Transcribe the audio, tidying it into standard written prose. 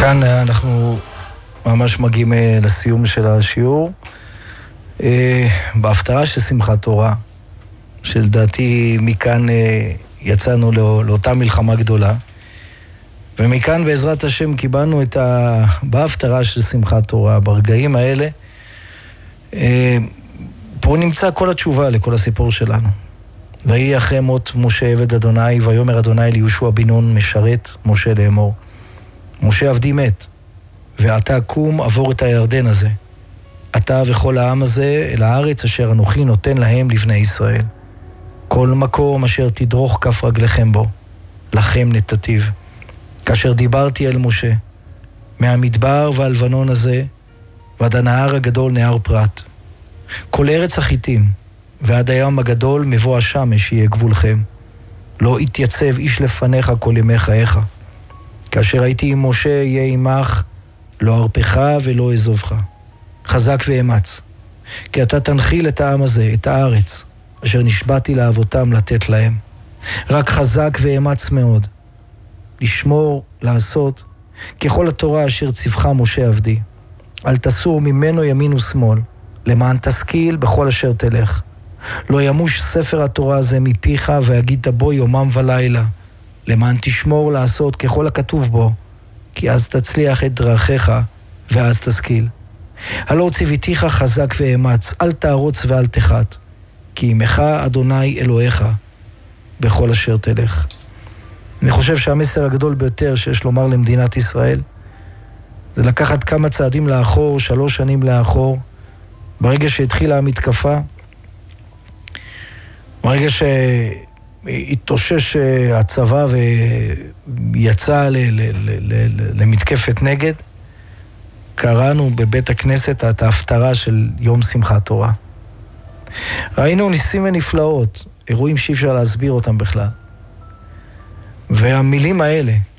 כאן אנחנו ממש מגיעים לסיום של השיעור, בהפטרה של שמחת תורה, שלדעתי מכאן יצאנו לאותה מלחמה גדולה, ומכאן בעזרת השם קיבלנו בהפטרה של שמחת תורה, ברגעים האלה, פה נמצא כל התשובה לכל הסיפור שלנו. ויהי אחרי מות משה עבד אדוני, ויאמר אדוני אל יהושע בן נון משרת משה לאמור, משה עבדי מת, ועתה קום עבור את הירדן הזה, אתה וכל העם הזה אל הארץ אשר אנוכי נותן להם לבני ישראל. כל מקום אשר תדרוך כף רגליכם בו, לכם נתתיו. כאשר דיברתי אל משה, מהמדבר והלבנון הזה, ועד הנהר הגדול נהר פרת, כל ארץ החיתים, ועד הים הגדול מבוא השמש יהיה גבולכם. לא יתייצב איש לפניך כל ימי חייך. כאשר הייתי עם משה יהיה עמך, לא ארפך ולא אעזובך. חזק ואמץ, כי אתה תנחיל את העם הזה, את הארץ, אשר נשבעתי לאבותם לתת להם. רק חזק ואמץ מאוד, לשמור, לעשות, ככל התורה אשר ציווך משה עבדי. אל תסור ממנו ימין ושמאל, למען תשכיל בכל אשר תלך. לא ימוש ספר התורה הזה מפיך, והגית בו יומם ולילה, למען תשמור לעשות ככל הכתוב בו, כי אז תצליח את דרכיך, ואז תשכיל. הלא ציוויתיך חזק ואמץ, אל תערוץ ואל תחת, כי עמך אדוני אלוהיך בכל אשר תלך. אני חושב שהמסר הגדול ביותר שיש לומר למדינת ישראל, זה לקחת כמה צעדים לאחור, 3 שנים לאחור, ברגע שהתחילה המתקפה, ברגע שהתאושש הצבא ויצא למתקפת נגד, קראנו בבית הכנסת את ההפטרה של יום שמחת תורה. ראינו ניסים ונפלאות, אירועים שאי אפשר להסביר אותם בכלל. והמילים האלה,